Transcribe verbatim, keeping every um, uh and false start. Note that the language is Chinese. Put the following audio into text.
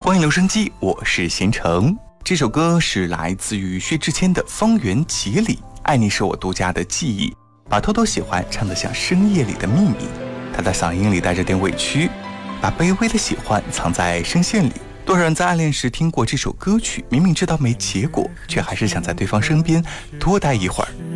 欢迎留声机，我是贤成。这首歌是来自于薛之谦的《方圆几里》，爱你是我独家的记忆，把偷偷喜欢唱得像深夜里的秘密。他的嗓音里带着点委屈，把卑微的喜欢藏在声线里。多少人在暗恋时听过这首歌曲，明明知道没结果，却还是想在对方身边多待一会儿。